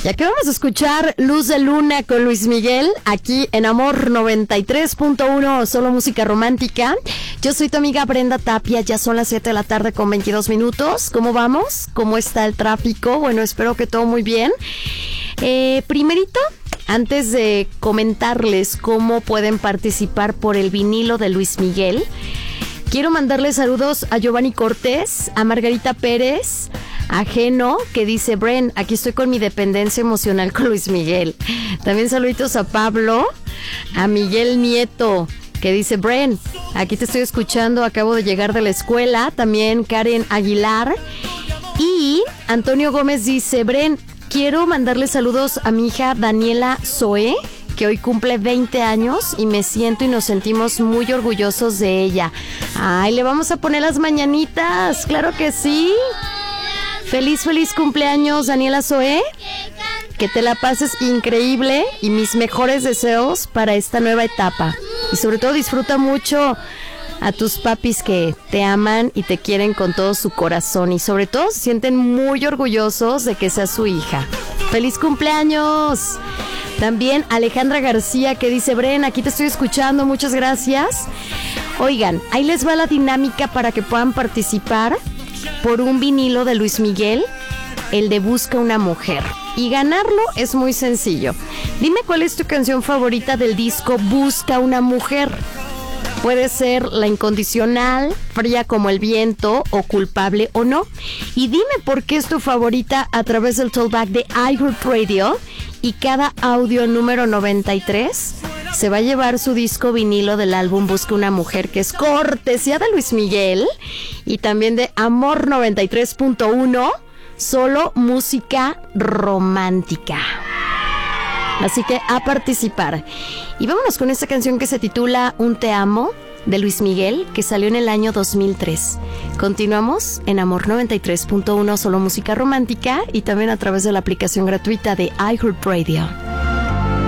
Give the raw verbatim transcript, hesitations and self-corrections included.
Ya que vamos a escuchar Luz de Luna con Luis Miguel, aquí en Amor noventa y tres punto uno, solo música romántica. Yo soy tu amiga Brenda Tapia, ya son las siete de la tarde con veintidós minutos. ¿Cómo vamos? ¿Cómo está el tráfico? Bueno, espero que todo muy bien. Eh, primerito, antes de comentarles cómo pueden participar por el vinilo de Luis Miguel, quiero mandarles saludos a Giovanni Cortés, a Margarita Pérez, a Geno, que dice: Bren, aquí estoy con mi dependencia emocional con Luis Miguel. También saluditos a Pablo, a Miguel Nieto, que dice: Bren, aquí te estoy escuchando, acabo de llegar de la escuela. También Karen Aguilar. Y Antonio Gómez dice: Bren, quiero mandarle saludos a mi hija Daniela Zoé, que hoy cumple veinte años y me siento y nos sentimos muy orgullosos de ella. Ay, le vamos a poner las mañanitas, claro que sí. Feliz, feliz cumpleaños, Daniela Zoé. Que te la pases increíble y mis mejores deseos para esta nueva etapa. Y sobre todo disfruta mucho a tus papis que te aman y te quieren con todo su corazón. Y sobre todo se sienten muy orgullosos de que seas su hija. ¡Feliz cumpleaños! También Alejandra García, que dice: Bren, aquí te estoy escuchando, muchas gracias. Oigan, ahí les va la dinámica para que puedan participar por un vinilo de Luis Miguel, el de Busca una Mujer. Y ganarlo es muy sencillo. Dime cuál es tu canción favorita del disco Busca una Mujer. Puede ser La Incondicional, Fría como el Viento o Culpable o No. Y dime por qué es tu favorita a través del Tollback de iHeartRadio. Y cada audio número noventa y tres se va a llevar su disco vinilo del álbum Busca una Mujer, que es cortesía de Luis Miguel y también de Amor noventa y tres punto uno, solo música romántica. Así que a participar. Y vámonos con esta canción que se titula Un Te Amo, de Luis Miguel, que salió en el año dos mil tres. Continuamos en Amor noventa y tres punto uno, solo música romántica, y también a través de la aplicación gratuita de iHeartRadio.